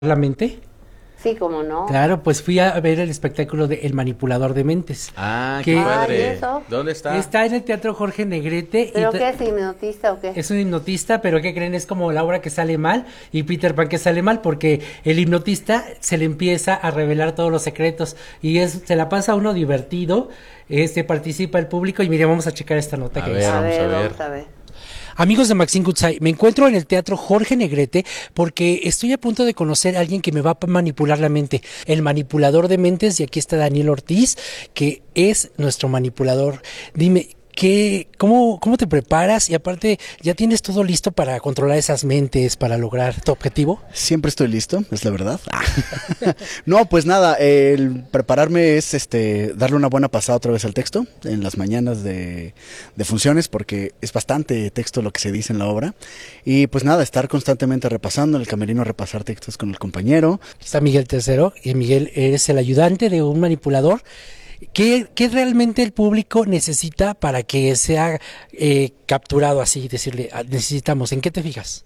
la mente? Sí, cómo no. Claro, pues fui a ver el espectáculo de El Manipulador de Mentes. Ah, que qué ¿y padre. eso? ¿Dónde está? Está en el Teatro Jorge Negrete. ¿Pero qué es, hipnotista o qué? Es un hipnotista, pero ¿qué creen? Es como la obra que sale mal y Peter Pan que sale mal, porque el hipnotista se le empieza a revelar todos los secretos y se la pasa uno divertido, participa el público y mire, vamos a checar esta nota A que ver. dice. Vamos a ver. Amigos de Maxine Goodside, me encuentro en el Teatro Jorge Negrete porque estoy a punto de conocer a alguien que me va a manipular la mente, el manipulador de mentes, y aquí está Daniel Ortiz, que es nuestro manipulador. Dime, ¿cómo te preparas? Y aparte, ¿ya tienes todo listo para controlar esas mentes, para lograr tu objetivo? Siempre estoy listo, es la verdad. No, pues nada, el prepararme es darle una buena pasada otra vez al texto en las mañanas de funciones, porque es bastante texto lo que se dice en la obra. Y pues nada, estar constantemente repasando, en el camerino repasar textos con el compañero. Está Miguel Tercero, y Miguel, eres el ayudante de un manipulador. ¿Qué realmente el público necesita para que sea capturado así? Decirle, necesitamos, ¿en qué te fijas?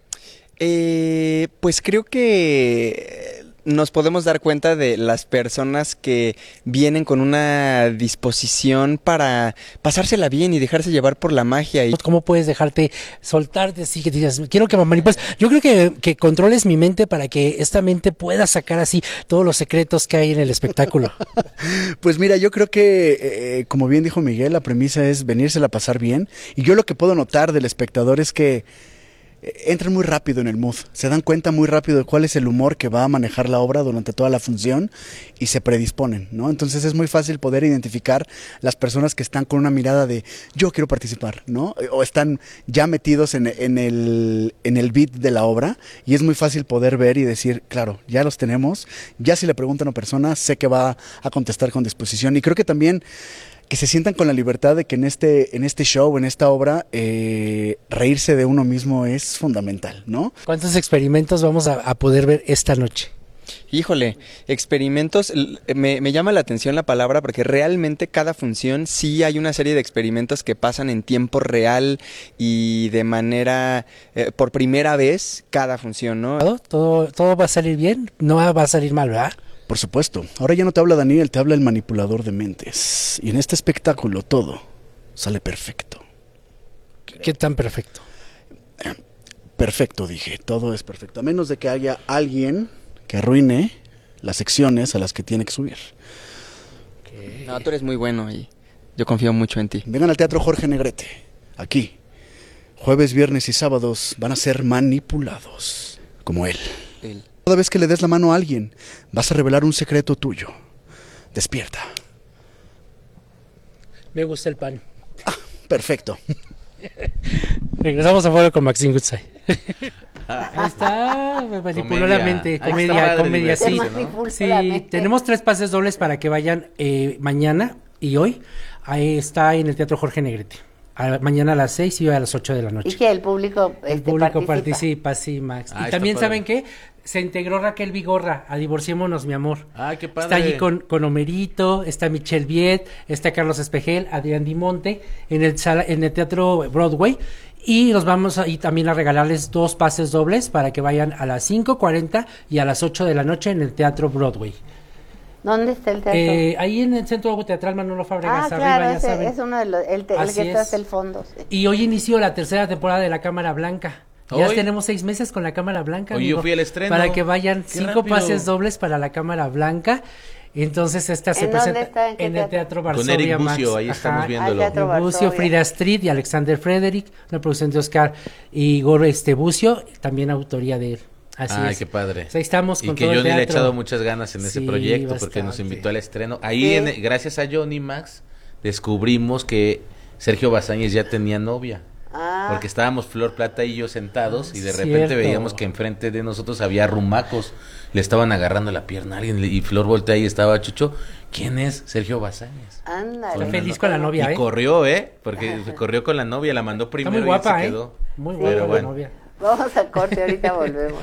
Pues creo que nos podemos dar cuenta de las personas que vienen con una disposición para pasársela bien y dejarse llevar por la magia. ¿Cómo puedes dejarte soltarte así que digas, quiero que me manipules? Yo creo que controles mi mente para que esta mente pueda sacar así todos los secretos que hay en el espectáculo. Pues mira, yo creo que, como bien dijo Miguel, la premisa es venírsela a pasar bien. Y yo lo que puedo notar del espectador es que entran muy rápido en el mood, se dan cuenta muy rápido de cuál es el humor que va a manejar la obra durante toda la función y se predisponen, ¿no? Entonces es muy fácil poder identificar las personas que están con una mirada de yo quiero participar, ¿no? O están ya metidos en el beat de la obra, y es muy fácil poder ver y decir, claro, ya los tenemos, ya si le preguntan a una persona, sé que va a contestar con disposición. Y creo que también que se sientan con la libertad de que en este show, en esta obra, reírse de uno mismo es fundamental, ¿no? ¿Cuántos experimentos vamos a poder ver esta noche? Híjole, experimentos, me llama la atención la palabra porque realmente cada función sí hay una serie de experimentos que pasan en tiempo real y de manera, por primera vez, cada función, ¿no? ¿Todo va a salir bien? No va a salir mal, ¿verdad? Por supuesto. Ahora ya no te habla Daniel, te habla el manipulador de mentes. Y en este espectáculo todo sale perfecto. ¿Qué tan perfecto? Perfecto, dije. Todo es perfecto. A menos de que haya alguien que arruine las secciones a las que tiene que subir. No, tú eres muy bueno y yo confío mucho en ti. Vengan al Teatro Jorge Negrete. Aquí. Jueves, viernes y sábados van a ser manipulados. Como él. Cada vez que le des la mano a alguien, vas a revelar un secreto tuyo. Despierta. Me gusta el pan. Perfecto. Regresamos a fuego con Maxine Goodside. Ahí está, me manipuló la mente. Comedia, sí. Sí, tenemos 3 pases dobles para que vayan mañana y hoy. Ahí está en el Teatro Jorge Negrete. Mañana a las 6 y hoy a las 8 de la noche. ¿Y que el público participa, sí, Max. Y también, ¿saben qué? Se integró Raquel Vigorra a Divorciémonos, mi amor. Ah, qué padre. Está allí con Homerito, está Michelle Viet, está Carlos Espejel, Adrián Dimonte, en el Teatro Broadway. Y nos vamos a también a regalarles 2 pases dobles para que vayan a las 5:40 y a las 8 de la noche en el Teatro Broadway. ¿Dónde está el teatro? Ahí en el Centro Teatral Manolo Fábregas, claro, arriba, ya saben. es uno de los, el que está hasta el fondo. Sí. Y hoy inició la 3ª temporada de La Cámara Blanca. Ya ¿Hoy? tenemos 6 meses con La Cámara Blanca. Hoy yo fui al estreno. Para que vayan Qué 5 rápido. pases dobles para La Cámara Blanca. Entonces esta se ¿En dónde presenta está? ¿En qué en el Teatro Con Varsovia, Eric Max. Bucio, ahí Ajá. estamos viéndolo. Teatro Bucio, Varsovia. Frida Street y Alexander Frederick, una producción de Oscar Igor Bucio, también autoría de él. Así Ay, es. qué padre. Pues ahí estamos y con que todo el Johnny le ha teatro. echado muchas ganas en ese Sí, proyecto porque bastante. nos invitó al estreno. Ahí, gracias a Johnny, Max, descubrimos que Sergio Bazáñez ya tenía novia. Porque estábamos Flor Plata y yo sentados y de repente Cierto. veíamos que enfrente de nosotros había rumacos. Le estaban agarrando la pierna a alguien y Flor voltea y estaba Chucho. ¿Quién es Sergio Bazáñez? Ándale. Está feliz con la novia, Y corrió, porque corrió con la novia, la mandó Está primero muy guapa, y se quedó. Muy Sí. guapa Pero la bueno. novia. Vamos a corte, ahorita volvemos.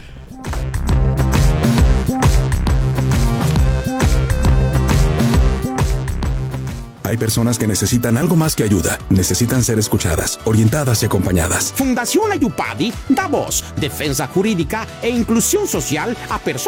Hay personas que necesitan algo más que ayuda. Necesitan ser escuchadas, orientadas y acompañadas. Fundación Ayupadi da voz, defensa jurídica e inclusión social a personas